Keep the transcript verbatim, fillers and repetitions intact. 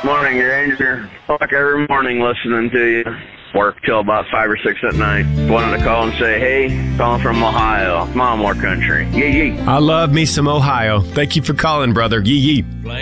Morning, Ranger. Fuck every morning listening to you. Work till about five or six at night. Wanted to call and say, hey, calling from Ohio. Come on, more country. Yee yee. I love me some Ohio. Thank you for calling, brother. Yee yee.